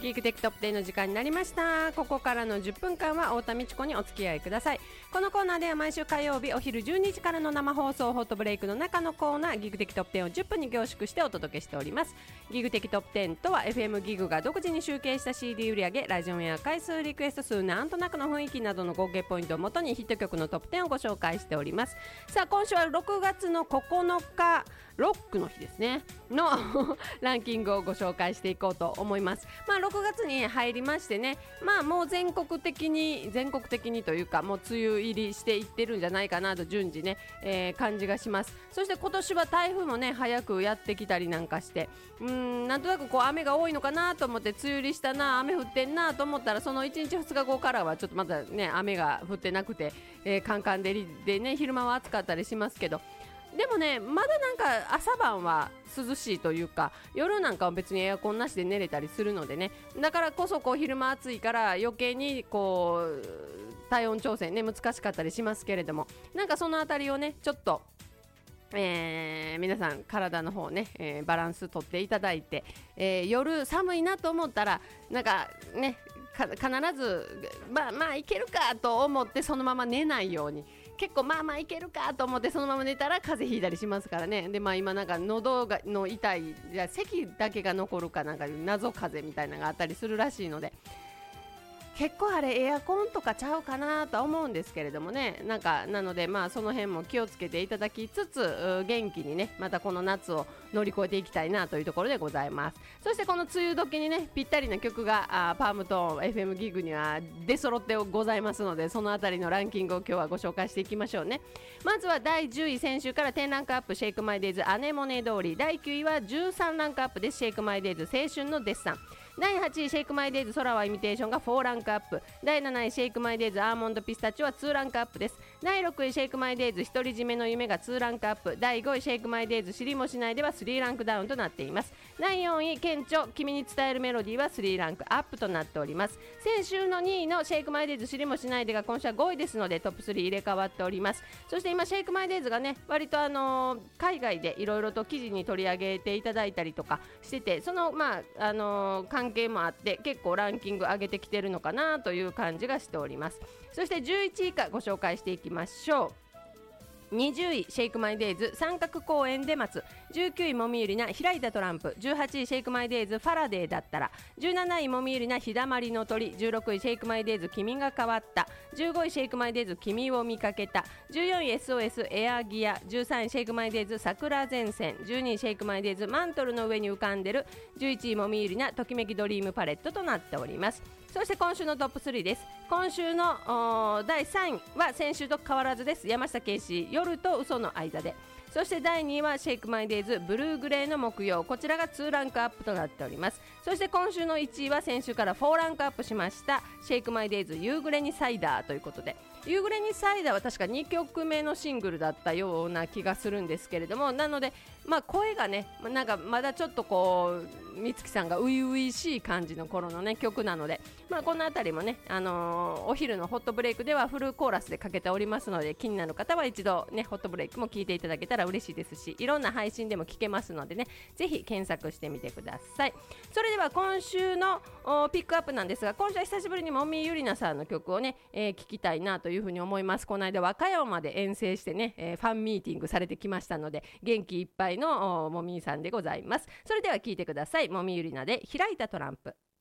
ギークテックトップ10の時間になりました。ここからの10分間は太田美智子にお付き合いください。このコーナーでは毎週火曜日お昼12時からの生放送ホットブレイクの中のコーナーギークテックトップ10を10分に凝縮してお届けしております。ギークテックトップ10とは FM ギグが独自に集計した CD 売上、ラジオンエア回数、リクエスト数、なんとなくの雰囲気などの合計ポイントをもとにヒット曲のトップ10をご紹介しております。さあ今週は6月の9日ロックの日ですねのランキングをご紹介していこうと思います。6月に入りましてね、もう全国的にというかもう梅雨入りしていってるんじゃないかなと順次ね、感じがします。そして今年は台風もね早くやってきたりなんかしてなんとなくこう雨が多いのかなと思って梅雨入りしたな、雨降ってんなと思ったらその1日2日後からはちょっとまたね雨が降ってなくて、カンカン照りでね昼間は暑かったりしますけど、でもねまだなんか朝晩は涼しいというか夜なんかは別にエアコンなしで寝れたりするのでね、だからこそこう昼間暑いから余計にこう体温調整ね難しかったりしますけれども、なんかそのあたりをねちょっと皆さん体の方ね、バランスとっていただいて、夜寒いなと思ったらなんかね必ずいけるかと思ってそのまま寝ないように、結構いけるかと思ってそのまま寝たら風邪ひいたりしますからね。で今なんか喉の痛い咳だけが残るかなんか謎風邪みたいなのがあったりするらしいので、結構あれエアコンとかちゃうかなとは思うんですけれどもね、なのでその辺も気をつけていただきつつ元気にねまたこの夏を乗り越えていきたいなというところでございます。そしてこの梅雨時にねぴったりな曲がパームと FM ギグには出揃ってございますので、そのあたりのランキングを今日はご紹介していきましょうね。まずは第10位、先週から10ランクアップ、シェイクマイデイズアネモネ通り。第9位は13ランクアップです、シェイクマイデイズ青春のデッサン。第8位シェイクマイデイズ空はイミテーションが4ランクアップ。第7位シェイクマイデイズアーモンドピスタチオは2ランクアップです。第6位シェイクマイデイズ独り占めの夢が2ランクアップ。第5位シェイクマイデイズ知りもしないでは3ランクダウンとなっています。第4位顕著君に伝えるメロディーは3ランクアップとなっております。先週の2位のシェイクマイデイズ知りもしないでが今週は5位ですのでトップ3入れ替わっております。そして今シェイクマイデイズがね割と海外でいろいろと記事に取り上げていただいたりとかしてて、その関係もあって結構ランキング上げてきてるのかなという感じがしております。そして11位以下ご紹介していきましょう。20位シェイクマイデイズ三角公園で待つ。19位もみゆりな開いたトランプ。18位シェイクマイデイズファラデーだったら。17位もみゆりな日だまりの鳥。16位シェイクマイデイズ君が変わった。15位シェイクマイデイズ君を見かけた。14位 SOS エアギア。13位シェイクマイデイズ桜前線。12位シェイクマイデイズマントルの上に浮かんでる。11位もみゆりなときめきドリームパレットとなっております。そして今週のトップ3です。今週の第3位は先週と変わらずです。山下圭司夜と嘘の間で。そして第2位はシェイクマイデイズブルーグレーの木曜、こちらが2ランクアップとなっております。そして今週の1位は先週から4ランクアップしましたシェイクマイデイズ夕暮れにサイダーということで、夕暮れにサイダーは確か2曲目のシングルだったような気がするんですけれども、なので声がねなんかまだちょっとこう美月さんが初々しい感じの頃のね曲なので、このあたりもね、お昼のホットブレイクではフルコーラスでかけておりますので、気になる方は一度ねホットブレイクも聞いていただけたら嬉しいですし、いろんな配信でも聞けますのでね、ぜひ検索してみてください。それでは今週のピックアップなんですが、今週は久しぶりにもみゆりなさんの曲をね、聞きたいなというふうに思います。この間和歌山まで遠征してね、ファンミーティングされてきましたので元気いっぱいのもみさんでございます。それでは聞いてください。もみゆりなで開いたトランプ。